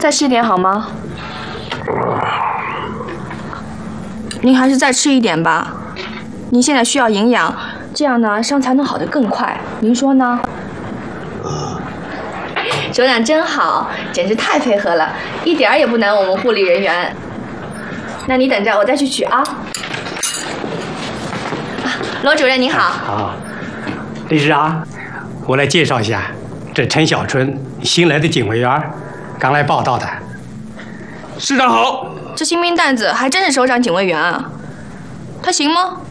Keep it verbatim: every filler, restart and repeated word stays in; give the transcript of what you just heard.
再吃一点好吗？您还是再吃一点吧。您现在需要营养，这样呢伤才能好得更快。您说呢？首长真好，简直太配合了，一点儿也不难我们护理人员。那你等着，我再去取啊。罗主任您好。 好，李市长，我来介绍一下，这陈小春，新来的警卫员，刚来报道的。 市长好。 这新兵蛋子还真是首长警卫员啊，他行吗？